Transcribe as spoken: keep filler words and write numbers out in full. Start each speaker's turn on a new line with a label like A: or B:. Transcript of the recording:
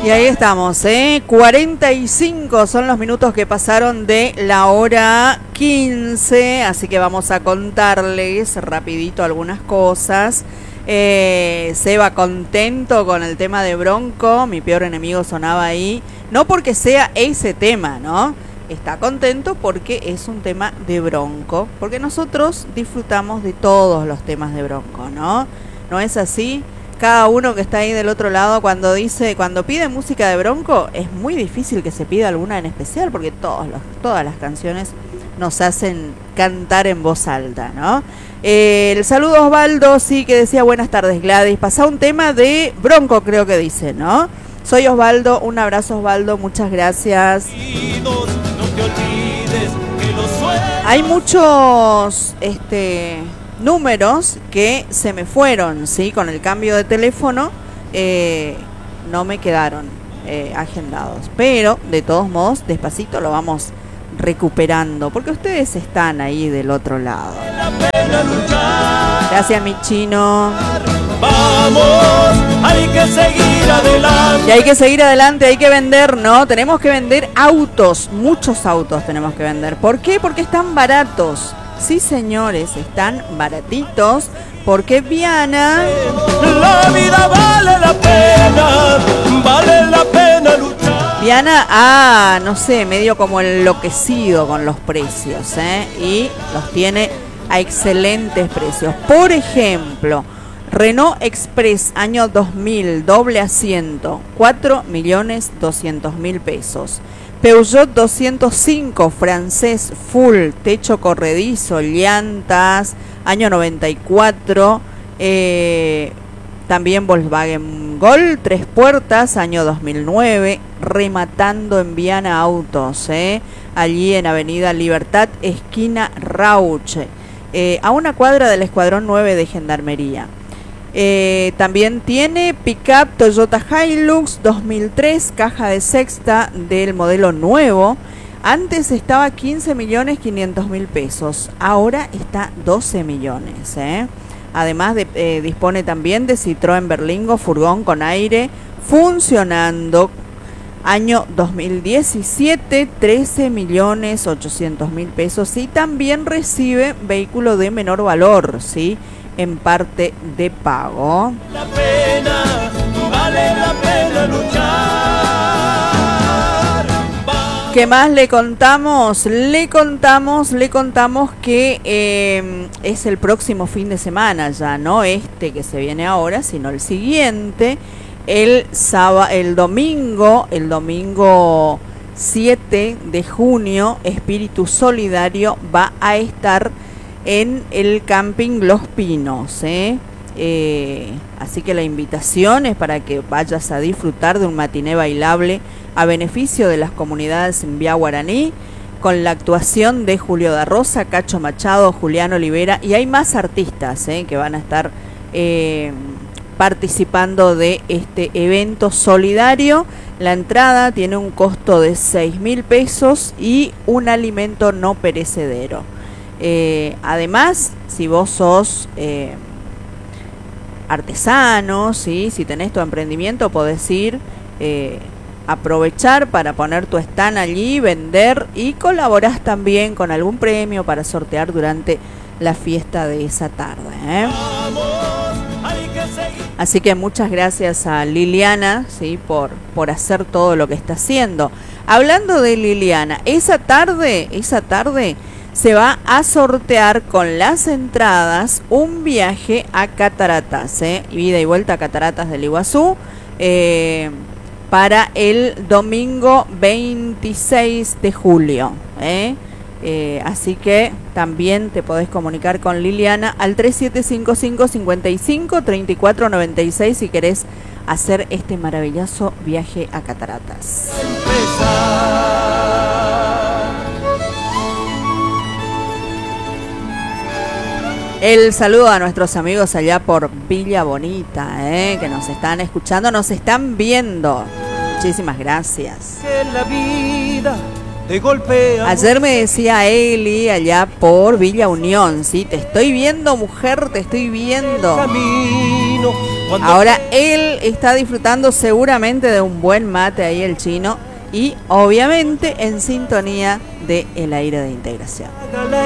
A: Y ahí estamos, ¿eh? cuarenta y cinco son los minutos que pasaron de la hora quince, así que vamos a contarles rapidito algunas cosas. Eh, Seba contento con el tema de Bronco, mi peor enemigo sonaba ahí, no porque sea ese tema, ¿no? Está contento porque es un tema de Bronco, porque nosotros disfrutamos de todos los temas de Bronco, ¿no? ¿No es así? Cada uno que está ahí del otro lado, cuando dice, cuando pide música de Bronco, es muy difícil que se pida alguna en especial, porque todos los, todas las canciones nos hacen cantar en voz alta, ¿no? Eh, el saludo Osvaldo, sí, que decía buenas tardes Gladys, pasá un tema de Bronco, creo que dice, ¿no? Soy Osvaldo, un abrazo Osvaldo, muchas gracias. Hay muchos, este... números que se me fueron, ¿sí? Con el cambio de teléfono eh, no me quedaron eh, agendados, pero de todos modos despacito lo vamos recuperando porque ustedes están ahí del otro lado. Gracias mi chino.
B: Vamos, hay que seguir adelante.
A: Y hay que seguir adelante, hay que vender, ¿no? Tenemos que vender autos, muchos autos tenemos que vender. ¿Por qué? Porque están baratos. Sí, señores, están baratitos porque Viana...
B: La vida vale la pena, vale la pena luchar.
A: Viana ha, no sé, medio como enloquecido con los precios, ¿eh? Y los tiene a excelentes precios. Por ejemplo, Renault Express año dos mil, doble asiento, cuatro millones doscientos mil pesos. Peugeot doscientos cinco, francés, full, techo corredizo, llantas, año noventa y cuatro. Eh, también Volkswagen Gol, tres puertas, año dos mil nueve. Rematando en Viana Autos, eh, allí en Avenida Libertad, esquina Rauche, eh, a una cuadra del Escuadrón nueve de Gendarmería. Eh, también tiene pickup Toyota Hilux dos mil tres, caja de sexta del modelo nuevo. Antes estaba quince millones quinientos mil pesos, ahora está doce millones. ¿eh? Además de, eh, dispone también de Citroën Berlingo, furgón con aire, funcionando. Año dos mil diecisiete, trece millones ochocientos mil pesos. Y también recibe vehículo de menor valor, ¿sí? En parte de pago.
B: La pena, vale la pena luchar.
A: ¿Qué más le contamos? Le contamos, le contamos que eh, es el próximo fin de semana ya, no este que se viene ahora, sino el siguiente, el sábado, el domingo, el domingo siete de junio, Espíritu Solidario va a estar en el camping Los Pinos, ¿eh? Eh, así que la invitación es para que vayas a disfrutar de un matiné bailable a beneficio de las comunidades en Vía Guaraní, con la actuación de Julio da Rosa, Cacho Machado, Julián Olivera, y hay más artistas ¿eh? que van a estar eh, participando de este evento solidario. La entrada tiene un costo de seis mil pesos y un alimento no perecedero. Eh, además, si vos sos eh, artesano, ¿sí? Si tenés tu emprendimiento, podés ir, eh, aprovechar para poner tu stand allí, vender, y colaborás también con algún premio para sortear durante la fiesta de esa tarde, ¿eh? Así que muchas gracias a Liliana, ¿sí? por, por hacer todo lo que está haciendo. Hablando de Liliana, esa tarde, esa tarde se va a sortear con las entradas un viaje a Cataratas, ¿eh? ida y vuelta a Cataratas del Iguazú, eh, para el domingo veintiséis de julio. ¿eh? Eh, así que también te podés comunicar con Liliana al tres siete cinco cinco, cinco cinco, tres cuatro nueve seis si querés hacer este maravilloso viaje a Cataratas. El saludo a nuestros amigos allá por Villa Bonita, ¿eh? que nos están escuchando, nos están viendo. Muchísimas gracias.
B: Que la vida te golpea.
A: Ayer me decía Eli allá por Villa Unión, ¿sí? Te estoy viendo, mujer, te estoy viendo.
B: Camino,
A: ahora él está disfrutando seguramente de un buen mate ahí el chino y obviamente en sintonía de El Aire de Integración.